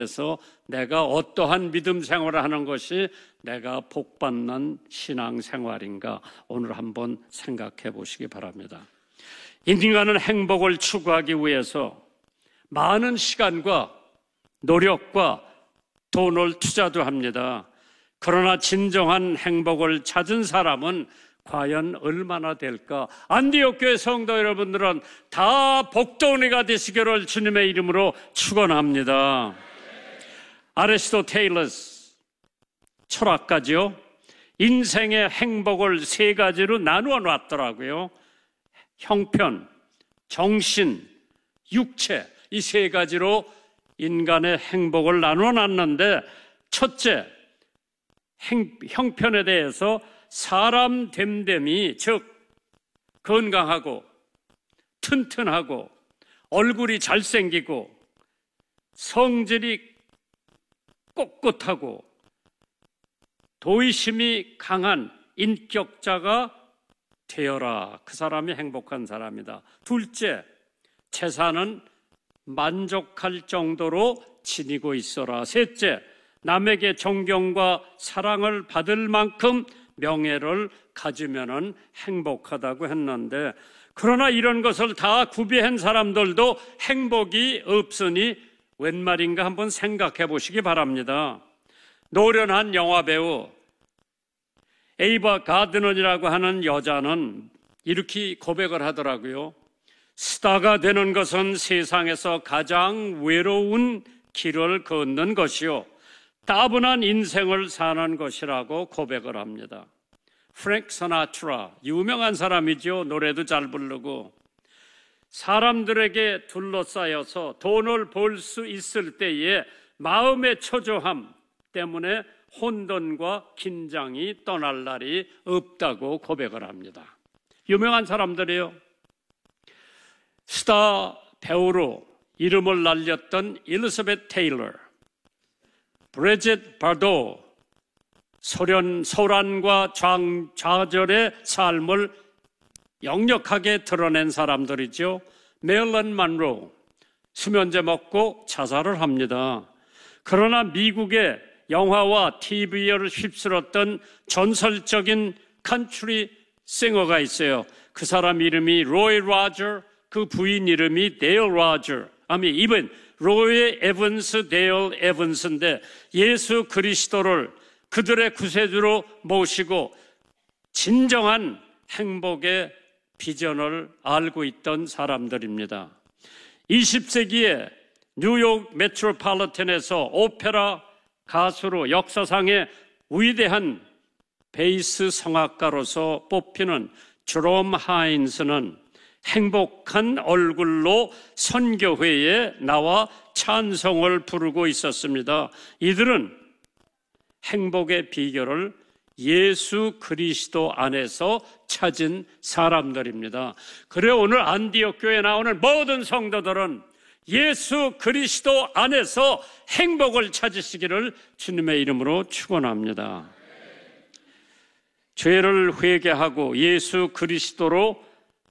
그래서 내가 어떠한 믿음 생활을 하는 것이 내가 복받는 신앙생활인가 오늘 한번 생각해 보시기 바랍니다. 인간은 행복을 추구하기 위해서 많은 시간과 노력과 돈을 투자도 합니다. 그러나 진정한 행복을 찾은 사람은 과연 얼마나 될까? 안디옥 교회 성도 여러분들은 다 복덩이가 되시기를 주님의 이름으로 축원합니다. 아리스토텔레스 철학가죠. 인생의 행복을 세 가지로 나누어 놨더라고요. 형편, 정신, 육체, 이 세 가지로 인간의 행복을 나누어 놨는데, 첫째, 형편에 대해서 사람 됨됨이, 즉 건강하고 튼튼하고 얼굴이 잘생기고 성질이 꼿꼿하고 도의심이 강한 인격자가 되어라. 그 사람이 행복한 사람이다. 둘째, 재산은 만족할 정도로 지니고 있어라. 셋째, 남에게 존경과 사랑을 받을 만큼 명예를 가지면은 행복하다고 했는데, 그러나 이런 것을 다 구비한 사람들도 행복이 없으니 웬 말인가 한번 생각해 보시기 바랍니다. 노련한 영화배우 에이바 가드넌이라고 하는 여자는 이렇게 고백을 하더라고요. 스타가 되는 것은 세상에서 가장 외로운 길을 걷는 것이요, 따분한 인생을 사는 것이라고 고백을 합니다. 프랭크 시나트라, 유명한 사람이죠. 노래도 잘 부르고. 사람들에게 둘러싸여서 돈을 벌 수 있을 때에 마음의 초조함 때문에 혼돈과 긴장이 떠날 날이 없다고 고백을 합니다. 유명한 사람들이요. 스타 배우로 이름을 날렸던 엘리자베트 테일러, 브리짓 바도, 소란과 좌절의 삶을 역력하게 드러낸 사람들이죠. 메릴린 먼로, 수면제 먹고 자살을 합니다. 그러나 미국의 영화와 TV를 휩쓸었던 전설적인 컨트리 싱어가 있어요. 그 사람 이름이 로이 로저, 그 부인 이름이 데일 로저. 이번 로이 에반스, 데일 에반스인데 예수 그리스도를 그들의 구세주로 모시고 진정한 행복의 비전을 알고 있던 사람들입니다. 20세기에 뉴욕 메트로폴리탄에서 오페라 가수로 역사상의 위대한 베이스 성악가로서 뽑히는 제롬 하인스는 행복한 얼굴로 선교회에 나와 찬송을 부르고 있었습니다. 이들은 행복의 비결을 예수 그리스도 안에서 찾은 사람들입니다. 그래 오늘 안디옥 교회에 나오는 모든 성도들은 예수 그리스도 안에서 행복을 찾으시기를 주님의 이름으로 축원합니다. 죄를 회개하고 예수 그리스도로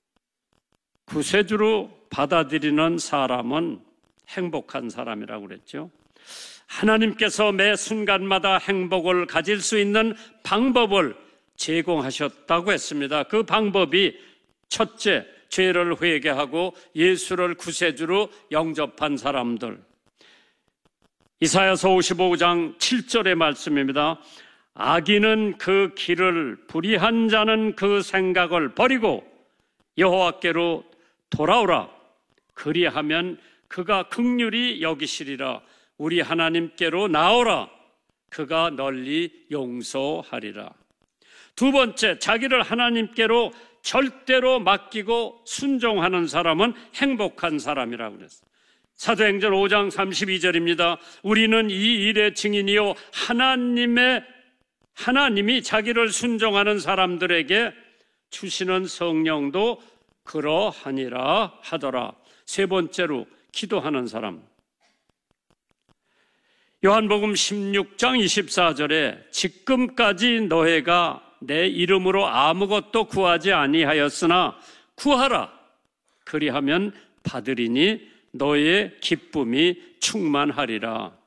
구세주로 받아들이는 사람은 행복한 사람이라고 그랬죠. 하나님께서 매 순간마다 행복을 가질 수 있는 방법을 제공하셨다고 했습니다. 그 방법이 첫째, 죄를 회개하고 예수를 구세주로 영접한 사람들. 이사야서 55장 7절의 말씀입니다. 악인은 그 길을, 불의한 자는 그 생각을 버리고 여호와께로 돌아오라. 그리하면 그가 긍휼히 여기시리라. 우리 하나님께로 나오라. 그가 널리 용서하리라. 두 번째, 자기를 하나님께로 절대로 맡기고 순종하는 사람은 행복한 사람이라고 그랬어요. 사도행전 5장 32절입니다. 우리는 이 일의 증인이요 하나님이 자기를 순종하는 사람들에게 주시는 성령도 그러하니라 하더라. 세 번째로, 기도하는 사람. 요한복음 16장 24절에 지금까지 너희가 내 이름으로 아무것도 구하지 아니하였으나 구하라. 그리하면 받으리니 너희의 기쁨이 충만하리라.